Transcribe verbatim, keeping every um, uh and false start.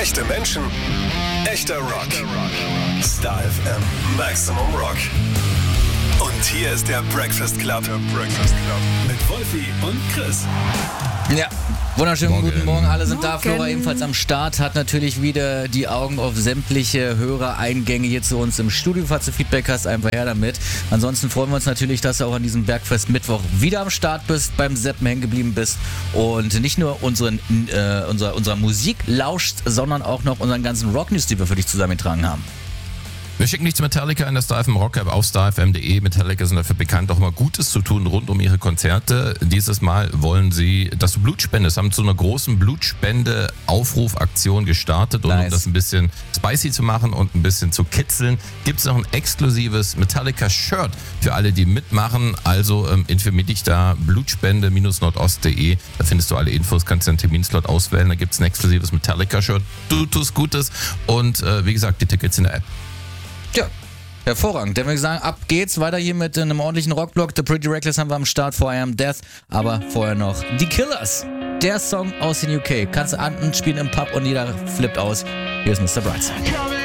Echte Menschen, echter Rock. Star F M Maximum Rock. Und hier ist der Breakfast Club. Der Breakfast Club. Mit Wolfi und Chris. Ja, wunderschönen Morgen. guten Morgen. Alle sind da. Morgen. Flora ebenfalls am Start. Hat natürlich wieder die Augen auf sämtliche Hörereingänge hier zu uns im Studio. Falls du Feedback hast, einfach her damit. Ansonsten freuen wir uns natürlich, dass du auch an diesem Bergfest Mittwoch wieder am Start bist, beim Seppen hängen geblieben bist und nicht nur unseren, äh, unserer, unserer Musik lauscht, sondern auch noch unseren ganzen Rock-News, die wir für dich zusammengetragen haben. Wir schicken dich zu Metallica in der Star F M Rock App auf star f m punkt d e. Metallica sind dafür bekannt, auch mal Gutes zu tun rund um ihre Konzerte. Dieses Mal wollen sie, dass du Blut spendest, haben zu einer großen Blutspende-Aufrufaktion gestartet. Und nice. Um das ein bisschen spicy zu machen und ein bisschen zu kitzeln, gibt es noch ein exklusives Metallica-Shirt für alle, die mitmachen. Also ähm, informier dich da, blutspende Nordost punkt de. Da findest du alle Infos, kannst du einen Terminslot auswählen. Da gibt es ein exklusives Metallica-Shirt. Du tust Gutes. Und äh, wie gesagt, die Tickets in der App. Ja, hervorragend. Dann würde ich sagen, ab geht's. Weiter hier mit einem ordentlichen Rockblock. The Pretty Reckless haben wir am Start vor I Am Death. Aber vorher noch die Killers. Der Song aus den U K. Kannst du anspielen im Pub und jeder flippt aus. Hier ist Mister Brightside.